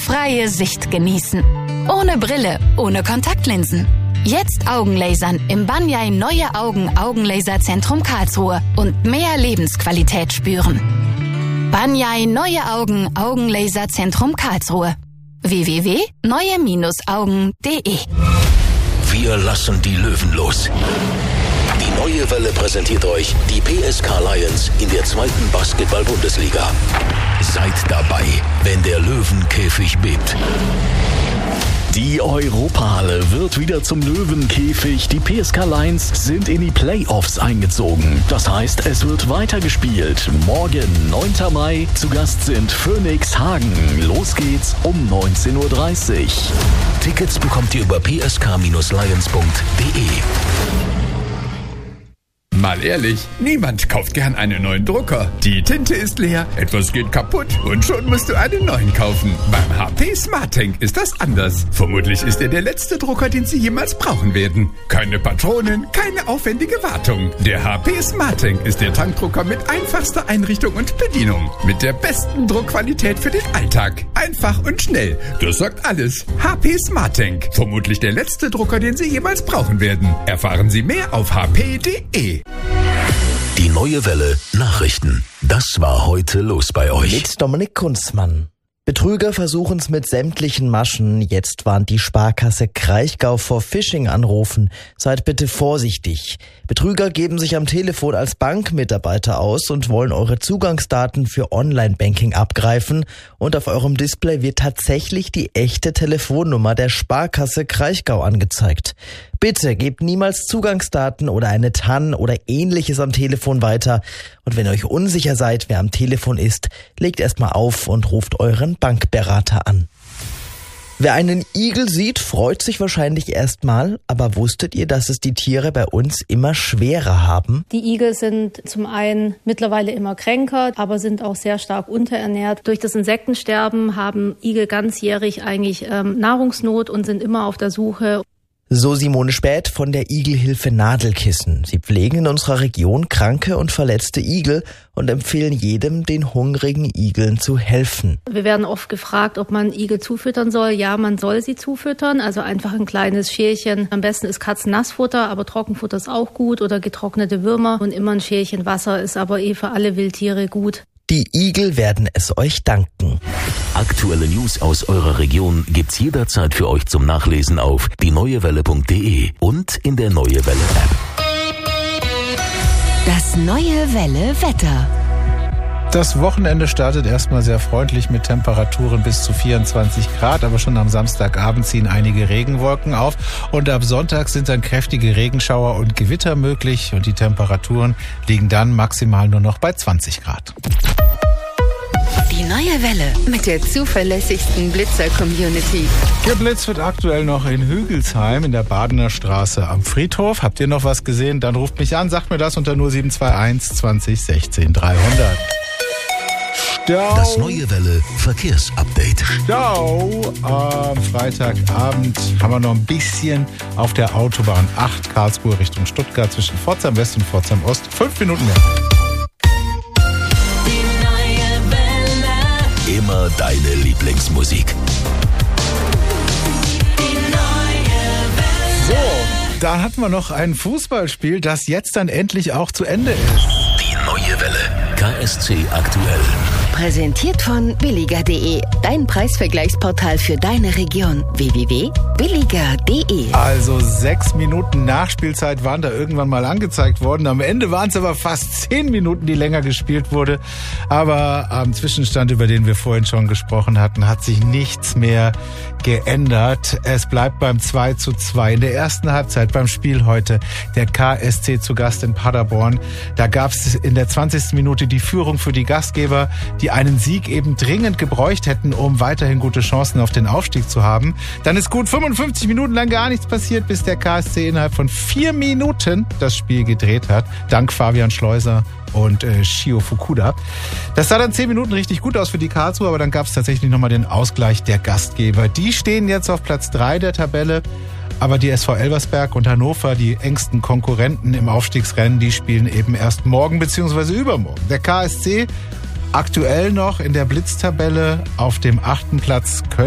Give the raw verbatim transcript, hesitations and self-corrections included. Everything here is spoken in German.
freie Sicht genießen. Ohne Brille, ohne Kontaktlinsen. Jetzt Augenlasern im Banyai Neue Augen Augenlaserzentrum Karlsruhe und mehr Lebensqualität spüren. Banyai Neue Augen Augenlaserzentrum Karlsruhe. w w w punkt neue augen punkt de Wir lassen die Löwen los. Die neue Welle präsentiert euch die P S K Lions in der zweiten Basketball-Bundesliga. Seid dabei, wenn der Löwenkäfig bebt. Die Europahalle wird wieder zum Löwenkäfig. Die P S K Lions sind in die Playoffs eingezogen. Das heißt, es wird weitergespielt. Morgen, neunten Mai, zu Gast sind Phoenix Hagen. Los geht's um neunzehn Uhr dreißig. Tickets bekommt ihr über p s k lions punkt de. Mal ehrlich, niemand kauft gern einen neuen Drucker. Die Tinte ist leer, etwas geht kaputt und schon musst du einen neuen kaufen. Beim H P SmartTank ist das anders. Vermutlich ist er der letzte Drucker, den Sie jemals brauchen werden. Keine Patronen, keine aufwendige Wartung. Der H P SmartTank ist der Tankdrucker mit einfachster Einrichtung und Bedienung. Mit der besten Druckqualität für den Alltag. Einfach und schnell. Das sagt alles. H P SmartTank. Vermutlich der letzte Drucker, den Sie jemals brauchen werden. Erfahren Sie mehr auf h p punkt de. Die neue Welle Nachrichten. Das war heute los bei euch. Mit Dominik Kunzmann. Betrüger versuchen es mit sämtlichen Maschen. Jetzt warnt die Sparkasse Kraichgau vor Phishing-Anrufen. Seid bitte vorsichtig. Betrüger geben sich am Telefon als Bankmitarbeiter aus und wollen eure Zugangsdaten für Online-Banking abgreifen. Und auf eurem Display wird tatsächlich die echte Telefonnummer der Sparkasse Kraichgau angezeigt. Bitte gebt niemals Zugangsdaten oder eine T A N oder ähnliches am Telefon weiter. Und wenn ihr euch unsicher seid, wer am Telefon ist, legt erstmal auf und ruft euren Bankberater an. Wer einen Igel sieht, freut sich wahrscheinlich erstmal, aber wusstet ihr, dass es die Tiere bei uns immer schwerer haben? Die Igel sind zum einen mittlerweile immer kränker, aber sind auch sehr stark unterernährt. Durch das Insektensterben haben Igel ganzjährig eigentlich ähm, Nahrungsnot und sind immer auf der Suche. So Simone Späth von der Igelhilfe Nadelkissen. Sie pflegen in unserer Region kranke und verletzte Igel und empfehlen jedem, den hungrigen Igeln zu helfen. Wir werden oft gefragt, ob man Igel zufüttern soll. Ja, man soll sie zufüttern, also einfach ein kleines Schälchen. Am besten ist Katzennassfutter, aber Trockenfutter ist auch gut oder getrocknete Würmer. Und immer ein Schälchen Wasser ist aber eh für alle Wildtiere gut. Die Igel werden es euch danken. Aktuelle News aus eurer Region gibt's jederzeit für euch zum Nachlesen auf die neue welle punkt de und in der Neue Welle App. Das Neue Welle Wetter. Das Wochenende startet erstmal sehr freundlich mit Temperaturen bis zu vierundzwanzig Grad, aber schon am Samstagabend ziehen einige Regenwolken auf und ab Sonntag sind dann kräftige Regenschauer und Gewitter möglich und die Temperaturen liegen dann maximal nur noch bei zwanzig Grad. Die Neue Welle mit der zuverlässigsten Blitzer-Community. Geblitzt wird aktuell noch in Hügelsheim in der Badener Straße am Friedhof. Habt ihr noch was gesehen? Dann ruft mich an, sagt mir das unter null sieben zwei eins zwanzig sechzehn dreihundert. Stau. Das Neue Welle Verkehrsupdate. Stau am Freitagabend haben wir noch ein bisschen auf der Autobahn acht Karlsruhe Richtung Stuttgart zwischen Pforzheim West und Pforzheim Ost. Fünf Minuten mehr. Immer deine Lieblingsmusik. So, da hatten wir noch ein Fußballspiel, das jetzt dann endlich auch zu Ende ist. Die Neue Welle. K S C aktuell. Präsentiert von billiger punkt de, dein Preisvergleichsportal für deine Region. w w w punkt billiger punkt de. Also sechs Minuten Nachspielzeit waren da irgendwann mal angezeigt worden. Am Ende waren es aber fast zehn Minuten, die länger gespielt wurde. Aber am Zwischenstand, über den wir vorhin schon gesprochen hatten, hat sich nichts mehr geändert. Es bleibt beim zwei zu zwei. In der ersten Halbzeit beim Spiel heute der K S C zu Gast in Paderborn. Da gab es in der zwanzigsten Minute die Führung für die Gastgeber, die einen Sieg eben dringend gebräucht hätten, um weiterhin gute Chancen auf den Aufstieg zu haben. Dann ist gut fünfundfünfzig Minuten lang gar nichts passiert, bis der K S C innerhalb von vier Minuten das Spiel gedreht hat. Dank Fabian Schleuser und äh, Shio Fukuda. Das sah dann zehn Minuten richtig gut aus für die Karlsruhe, aber dann gab es tatsächlich nochmal den Ausgleich der Gastgeber. Die stehen jetzt auf Platz drei der Tabelle. Aber die S V Elversberg und Hannover, die engsten Konkurrenten im Aufstiegsrennen, die spielen eben erst morgen bzw. übermorgen. Der K S C aktuell noch in der Blitztabelle auf dem achten Platz.